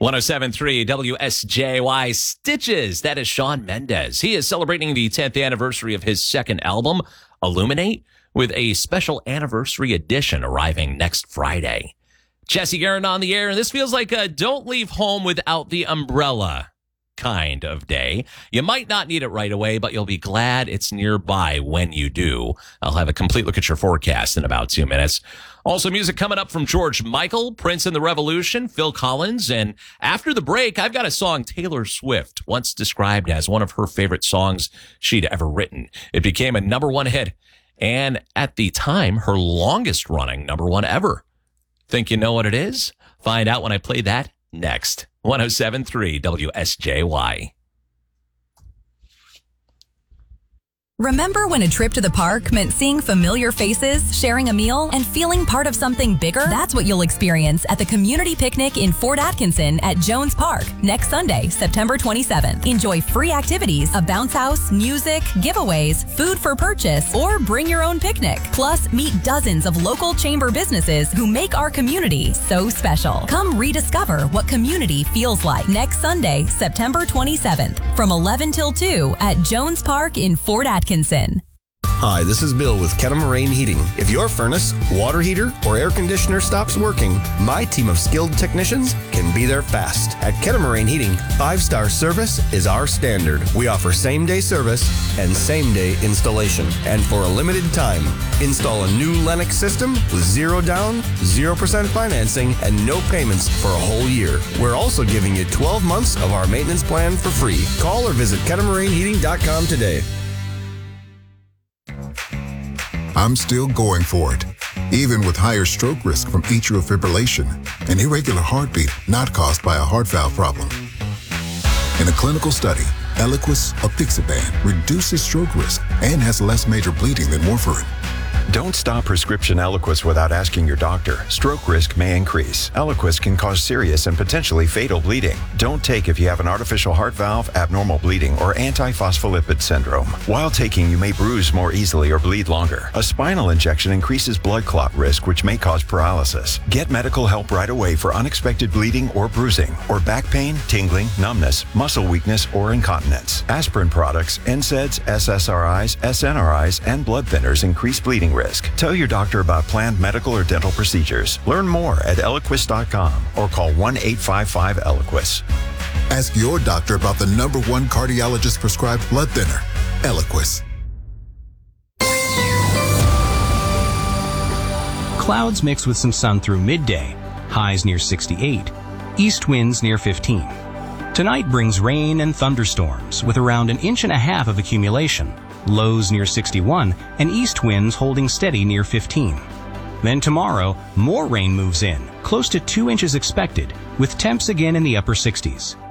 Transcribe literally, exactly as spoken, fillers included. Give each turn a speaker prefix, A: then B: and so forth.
A: one oh seven point three W S J Y Stitches. That is Shawn Mendes. He is celebrating the tenth anniversary of his second album, Illuminate, with a special anniversary edition arriving next Friday. Jesse Guerin on the air, and this feels like a don't leave home without the umbrella kind of day. You might not need it right away, but you'll be glad it's nearby when you do. I'll have a complete look at your forecast in about two minutes. Also, music coming up from George Michael, Prince and the Revolution, Phil Collins, and after the break, I've got a song Taylor Swift once described as one of her favorite songs she'd ever written. It became a number one hit, and at the time, her longest running number one ever. Think you know what it is? Find out when I play that next. one oh seven point three W S J Y.
B: Remember when a trip to the park meant seeing familiar faces, sharing a meal, and feeling part of something bigger? That's what you'll experience at the Community Picnic in Fort Atkinson at Jones Park next Sunday, September twenty-seventh. Enjoy free activities, a bounce house, music, giveaways, food for purchase, or bring your own picnic. Plus, meet dozens of local chamber businesses who make our community so special. Come rediscover what community feels like next Sunday, September twenty-seventh, from eleven till two at Jones Park in Fort Atkinson. Atkinson.
C: Hi, this is Bill with Kettle Heating. If your furnace, water heater, or air conditioner stops working, my team of skilled technicians can be there fast. At Kettle Heating, five-star service is our standard. We offer same-day service and same-day installation. And for a limited time, install a new Lennox system with zero down, zero percent financing, and no payments for a whole year. We're also giving you twelve months of our maintenance plan for free. Call or visit kettle marine heating dot com today.
D: I'm still going for it, even with higher stroke risk from atrial fibrillation, an irregular heartbeat not caused by a heart valve problem. In a clinical study, Eliquis apixaban reduces stroke risk and has less major bleeding than warfarin.
E: Don't stop prescription Eliquis without asking your doctor. Stroke risk may increase. Eliquis can cause serious and potentially fatal bleeding. Don't take if you have an artificial heart valve, abnormal bleeding, or antiphospholipid syndrome. While taking, you may bruise more easily or bleed longer. A spinal injection increases blood clot risk, which may cause paralysis. Get medical help right away for unexpected bleeding or bruising, or back pain, tingling, numbness, muscle weakness, or incontinence. Aspirin products, N SAIDs, S S R Is, S N R Is, and blood thinners increase bleeding risk. Tell your doctor about planned medical or dental procedures. Learn more at eliquis dot com or call one eight five five Eliquis.
D: Ask your doctor about the number one cardiologist prescribed blood thinner, Eliquis.
F: Clouds mix with some sun through midday, highs near sixty-eight, east winds near fifteen. Tonight brings rain and thunderstorms with around an inch and a half of accumulation. Lows near sixty-one, and east winds holding steady near fifteen. Then tomorrow, more rain moves in, close to two inches expected, with temps again in the upper sixties.